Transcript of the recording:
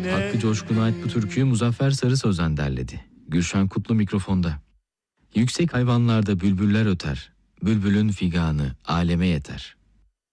Hakkı Coşkun'a ait bu türküyü Muzaffer Sarı Sözen derledi. Gülşen Kutlu mikrofonda. Yüksek hayvanlarda bülbüller öter, bülbülün figanı aleme yeter.